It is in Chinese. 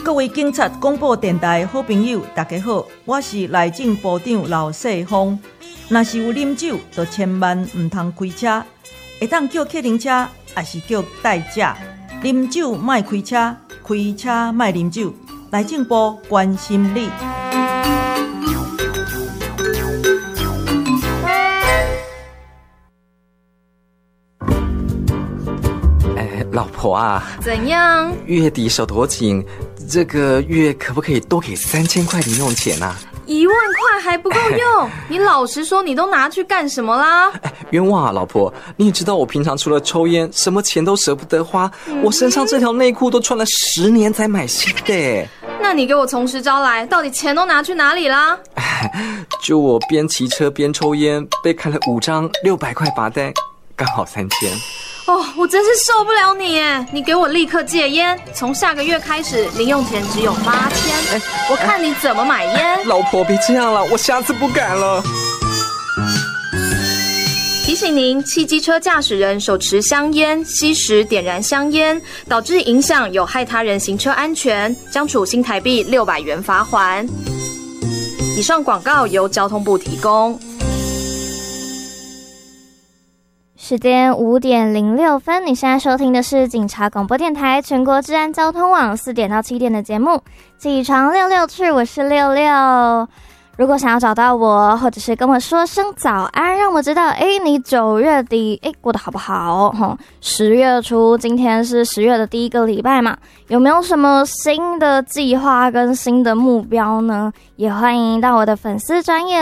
各位警察广播电台好朋友，大家好，我是内政部长老世芳。若是有啉酒，就千万唔通开车，会当叫客停车，还是叫代驾。啉酒莫开车，开车莫啉酒。内政部关心你。 老婆啊， 怎样？ 月底手头紧，这个月可不可以多给3000块零用钱啊 ？1万块还不够用？你老实说，你都拿去干什么啦？ 冤枉啊，老婆！你也知道我平常除了抽烟，什么钱都舍不得花。我身上这条内裤都穿了10年才买新的。 那你给我从实招来，到底钱都拿去哪里啦？ 就我边骑车边抽烟，被开了5张600块罚单，刚好3000。 我真是受不了你耶！你给我立刻戒烟，从下个月开始零用钱只有8000，我看你怎么买烟。 老婆别这样了，我下次不敢了。 提醒您，汽机车驾驶人手持香烟、吸食点燃香烟，导致影响有害他人行车安全，将处新台币600元罚锾。以上广告由交通部提供。 时间5点06分，你现在收听的是警察广播电台全国治安交通网4点到7点的节目。起床66去，我是66。如果想要找到我，或者是跟我说声早安，让我知道你9月底过得好不好？10月初，今天是10月的第一个礼拜嘛，有没有什么新的计划跟新的目标呢？也欢迎到我的粉丝专页